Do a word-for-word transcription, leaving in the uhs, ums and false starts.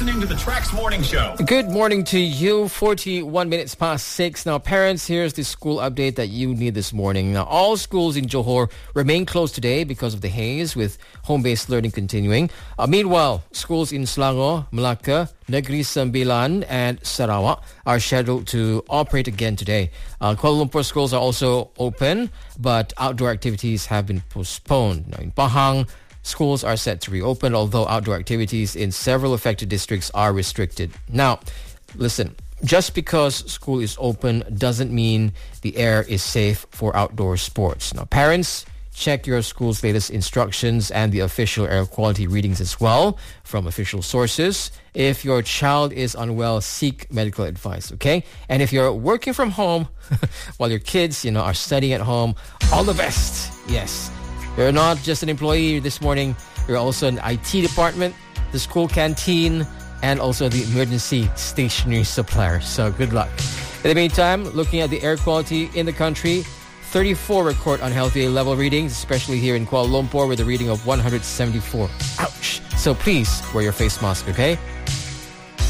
listening to the Trax Morning Show. Good morning to you. forty-one minutes past six. Now, parents, here's the school update that you need this morning. Now, all schools in Johor remain closed today because of the haze, with home-based learning continuing. Uh, meanwhile, schools in Selangor, Melaka, Negeri Sembilan, and Sarawak are scheduled to operate again today. Uh, Kuala Lumpur schools are also open, but outdoor activities have been postponed. Now, in Pahang, schools are set to reopen, although outdoor activities in several affected districts are restricted. Now, listen, just because school is open doesn't mean the air is safe for outdoor sports. Now, parents, check your school's latest instructions and the official air quality readings as well from official sources. If your child is unwell, seek medical advice, okay? And if you're working from home while your kids, you know, are studying at home, all the best. Yes. You're not just an employee this morning. You're also in the I T department, the school canteen, and also the emergency stationery supplier. So good luck. In the meantime, looking at the air quality in the country, thirty-four record unhealthy level readings, especially here in Kuala Lumpur with a reading of one hundred seventy-four. Ouch. So please wear your face mask, okay?